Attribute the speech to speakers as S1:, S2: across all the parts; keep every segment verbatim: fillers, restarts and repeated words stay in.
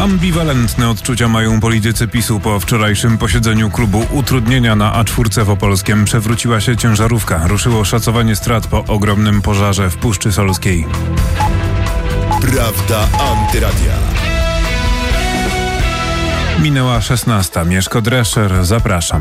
S1: Ambiwalentne odczucia mają politycy PiSu po wczorajszym posiedzeniu klubu. Utrudnienia na A cztery w Opolskiem. Przewróciła się ciężarówka. Ruszyło szacowanie strat po ogromnym pożarze w Puszczy Solskiej.
S2: Prawda Antyradia.
S1: Minęła szesnasta. Mieszko Drescher, zapraszam.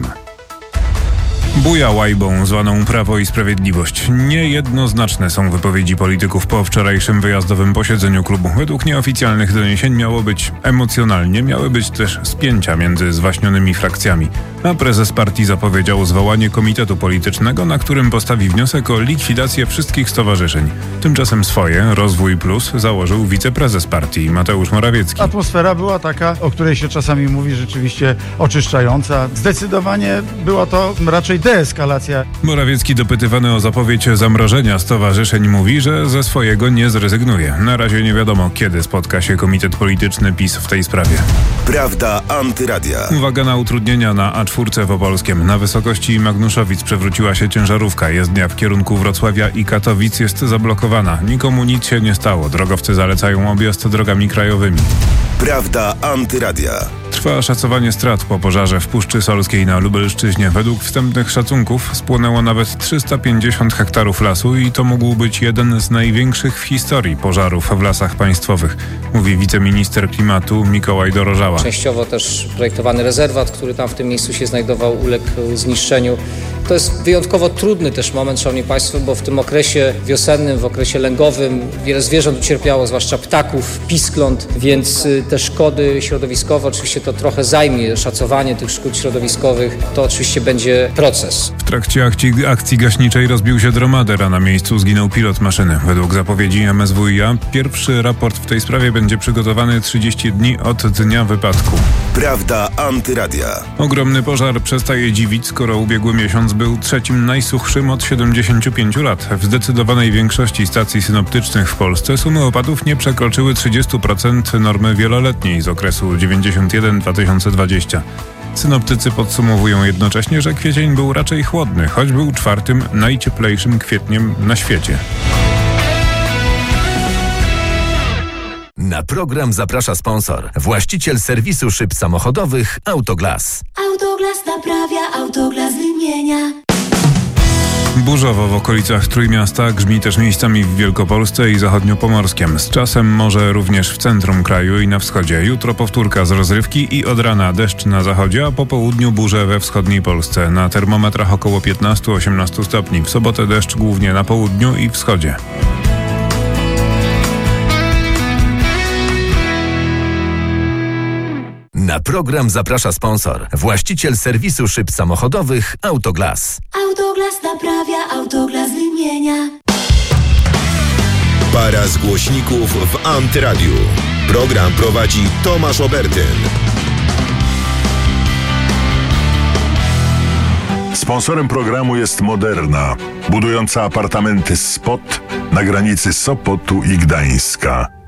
S1: Buja łajbą zwaną Prawo i Sprawiedliwość. Niejednoznaczne są wypowiedzi polityków po wczorajszym wyjazdowym posiedzeniu klubu. Według nieoficjalnych doniesień miało być emocjonalnie, miały być też spięcia między zwaśnionymi frakcjami. A prezes partii zapowiedział zwołanie komitetu politycznego, na którym postawi wniosek o likwidację wszystkich stowarzyszeń. Tymczasem swoje, Rozwój Plus, założył wiceprezes partii Mateusz Morawiecki.
S3: Atmosfera była taka, o której się czasami mówi, rzeczywiście oczyszczająca. Zdecydowanie była to raczej deeskalacja.
S1: Morawiecki, dopytywany o zapowiedź zamrożenia stowarzyszeń, mówi, że ze swojego nie zrezygnuje. Na razie nie wiadomo, kiedy spotka się komitet polityczny PiS w tej sprawie.
S2: Prawda Antyradia.
S1: Uwaga na utrudnienia na A cztery w Opolskiem. Na wysokości Magnuszowic przewróciła się ciężarówka. Jezdnia w kierunku Wrocławia i Katowic jest zablokowana. Nikomu nic się nie stało. Drogowcy zalecają objazd drogami krajowymi.
S2: Prawda Antyradia.
S1: Trwa szacowanie strat po pożarze w Puszczy Solskiej na Lubelszczyźnie. Według wstępnych szacunków spłonęło nawet trzysta pięćdziesiąt hektarów lasu i to mógł być jeden z największych w historii pożarów w lasach państwowych, mówi wiceminister klimatu Mikołaj Dorożała.
S4: Częściowo też projektowany rezerwat, który tam w tym miejscu się znajdował, uległ zniszczeniu. To jest wyjątkowo trudny też moment, szanowni państwo, bo w tym okresie wiosennym, w okresie lęgowym wiele zwierząt ucierpiało, zwłaszcza ptaków, piskląt, więc te szkody środowiskowe, oczywiście to trochę zajmie, szacowanie tych szkód środowiskowych, to oczywiście będzie proces.
S1: W trakcie akcji, akcji gaśniczej rozbił się dromader, a na miejscu zginął pilot maszyny. Według zapowiedzi M S W i A pierwszy raport w tej sprawie będzie przygotowany trzydzieści dni od dnia wypadku.
S2: Prawda Antyradia.
S1: Ogromny pożar przestaje dziwić, skoro ubiegły miesiąc był trzecim najsuchszym od siedemdziesięciu pięciu lat. W zdecydowanej większości stacji synoptycznych w Polsce sumy opadów nie przekroczyły trzydzieści procent normy wieloletniej z okresu dziewięćdziesiąt jeden do dwa tysiące dwudziestego. Synoptycy podsumowują jednocześnie, że kwiecień był raczej chłodny, choć był czwartym najcieplejszym kwietniem na świecie.
S5: Na program zaprasza sponsor, właściciel serwisu szyb samochodowych Autoglas.
S6: Autoglas naprawia, Autoglas wymienia.
S1: Burzowo w okolicach Trójmiasta, grzmi też miejscami w Wielkopolsce i zachodniopomorskiem. Z czasem może również w centrum kraju i na wschodzie. Jutro powtórka z rozrywki i od rana deszcz na zachodzie, a po południu burze we wschodniej Polsce. Na termometrach około piętnaście do osiemnastu stopni. W sobotę deszcz głównie na południu i wschodzie.
S5: Na program zaprasza sponsor, właściciel serwisu szyb samochodowych Autoglas.
S6: Autoglas naprawia, Autoglas wymienia.
S2: Para z głośników w Antyradiu. Program prowadzi Tomasz Obertyn.
S7: Sponsorem programu jest Moderna, budująca apartamenty Spot na granicy Sopotu i Gdańska.